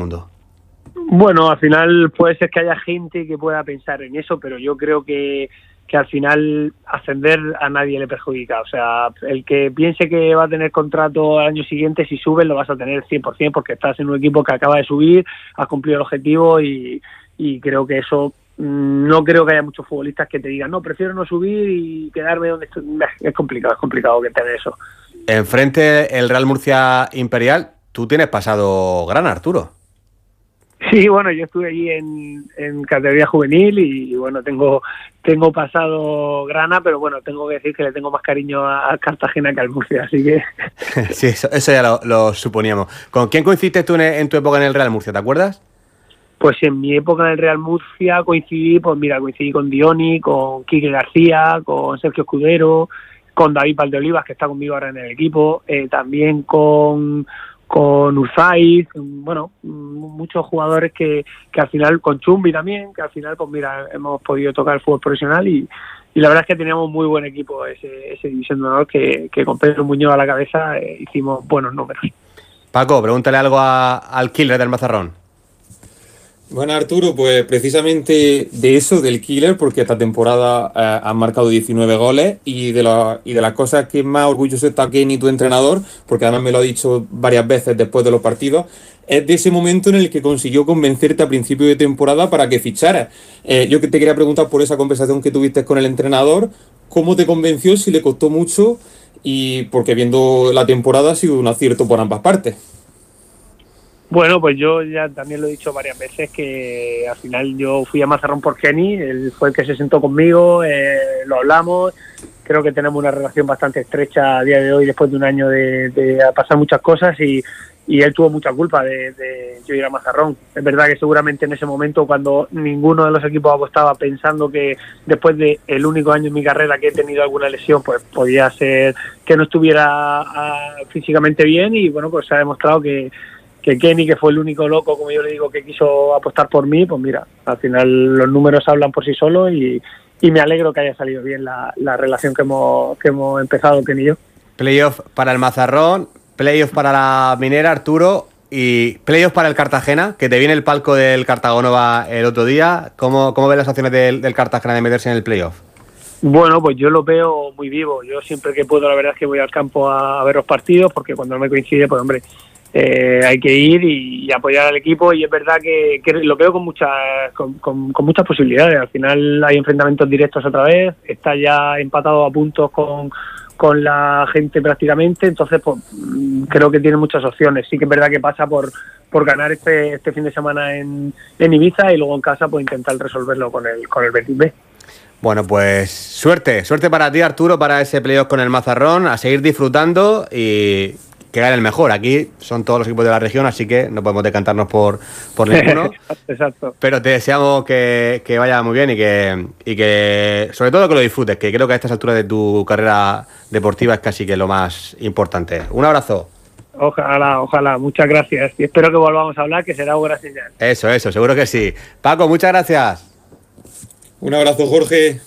mundo? Bueno, al final puede ser que haya gente que pueda pensar en eso, pero yo creo que al final ascender a nadie le perjudica. O sea, el que piense que va a tener contrato al año siguiente, si subes lo vas a tener 100% porque estás en un equipo que acaba de subir, has cumplido el objetivo y creo que eso, no creo que haya muchos futbolistas que te digan, no, prefiero no subir y quedarme donde estoy. Es complicado que tener eso. Enfrente el Real Murcia Imperial, tú tienes pasado grana, Arturo. Sí, bueno, yo estuve allí en categoría juvenil y bueno, tengo pasado grana, pero bueno, tengo que decir que le tengo más cariño a Cartagena que al Murcia, así que... Sí, eso ya lo suponíamos. ¿Con quién coincidiste tú en tu época en el Real Murcia, te acuerdas? Pues en mi época en el Real Murcia coincidí con Dioni, con Quique García, con Sergio Escudero, con David Valdeolivas, que está conmigo ahora en el equipo, también con Urzaiz, bueno, muchos jugadores que al final, con Chumbi también, que al final, pues mira, hemos podido tocar el fútbol profesional y la verdad es que teníamos muy buen equipo ese División de Honor que con Pedro Muñoz a la cabeza hicimos buenos números. Paco, pregúntale algo al killer del Mazarrón. Bueno, Arturo, pues precisamente de eso, del killer, porque esta temporada han marcado 19 goles y de las cosas que más orgulloso está Kenny, tu entrenador, porque además me lo ha dicho varias veces después de los partidos, es de ese momento en el que consiguió convencerte a principio de temporada para que ficharas. Yo que te quería preguntar por esa conversación que tuviste con el entrenador, ¿cómo te convenció, si le costó mucho? Y porque viendo la temporada ha sido un acierto por ambas partes. Bueno, pues yo ya también lo he dicho varias veces que al final yo fui a Mazarrón por Kenny, él fue el que se sentó conmigo, lo hablamos, creo que tenemos una relación bastante estrecha a día de hoy después de un año de pasar muchas cosas y él tuvo mucha culpa de yo ir a Mazarrón. Es verdad que seguramente en ese momento, cuando ninguno de los equipos apostaba pensando que después de el único año en mi carrera que he tenido alguna lesión, pues podía ser que no estuviera físicamente bien y bueno, pues se ha demostrado que Kenny, que fue el único loco, como yo le digo, que quiso apostar por mí, pues mira, al final los números hablan por sí solos y me alegro que haya salido bien la relación que hemos empezado Kenny y yo. Playoff para el Mazarrón, playoff para la Minera, Arturo, y playoff para el Cartagena, que te viene el palco del Cartagonova el otro día. ¿Cómo ves las opciones del Cartagena de meterse en el playoff? Bueno, pues yo lo veo muy vivo. Yo siempre que puedo, la verdad es que voy al campo a ver los partidos, porque cuando no me coincide, pues hombre, hay que ir y apoyar al equipo y es verdad que lo veo con muchas posibilidades. Al final hay enfrentamientos directos otra vez, está ya empatado a puntos con la gente prácticamente, entonces pues creo que tiene muchas opciones. Sí que es verdad que pasa por ganar este fin de semana en Ibiza y luego en casa pues intentar resolverlo con el Betis B. Bueno, pues suerte para ti, Arturo, para ese playoff con el Mazarrón, a seguir disfrutando y que gane el mejor. Aquí son todos los equipos de la región, así que no podemos decantarnos por ninguno. Exacto. Pero te deseamos que vaya muy bien y que sobre todo que lo disfrutes, que creo que a estas alturas de tu carrera deportiva es casi que lo más importante. Un abrazo. Ojalá, muchas gracias. Y espero que volvamos a hablar, que será buena señal. Eso, seguro que sí. Paco, muchas gracias. Un abrazo, Jorge.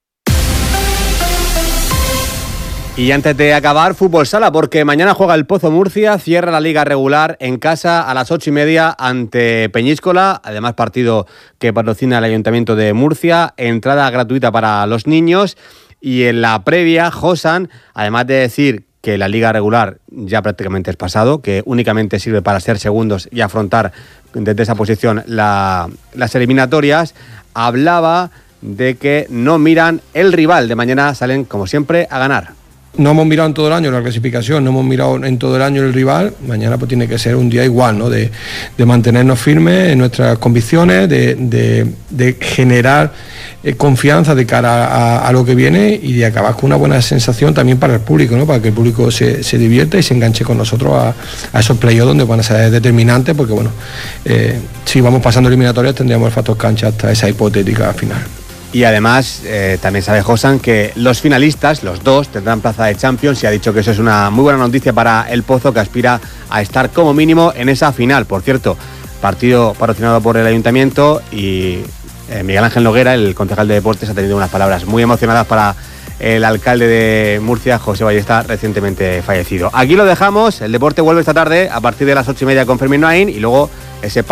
Y antes de acabar, fútbol sala, porque mañana juega el Pozo Murcia, cierra la liga regular en casa a las 8:30 ante Peñíscola, además partido que patrocina el Ayuntamiento de Murcia, entrada gratuita para los niños y en la previa, Josan, además de decir que la liga regular ya prácticamente es pasado, que únicamente sirve para ser segundos y afrontar desde esa posición las eliminatorias, hablaba de que no miran el rival, de mañana salen como siempre a ganar. No hemos mirado en todo el año la clasificación, no hemos mirado en todo el año el rival. Mañana pues tiene que ser un día igual, ¿no? De mantenernos firmes en nuestras convicciones, de generar confianza de cara a lo que viene y de acabar con una buena sensación también para el público, ¿no? Para que el público se divierta y se enganche con nosotros a esos playoffs donde van a ser determinantes, porque bueno, si vamos pasando eliminatorias tendríamos el factor cancha hasta esa hipotética final. Y además, también sabe Josan que los finalistas, los dos, tendrán plaza de Champions y ha dicho que eso es una muy buena noticia para el Pozo, que aspira a estar como mínimo en esa final. Por cierto, partido patrocinado por el Ayuntamiento y Miguel Ángel Noguera, el concejal de Deportes, ha tenido unas palabras muy emocionadas para el alcalde de Murcia, José Ballesta, recientemente fallecido. Aquí lo dejamos, el deporte vuelve esta tarde a partir de las 8:30 con Fermín Noain y luego ese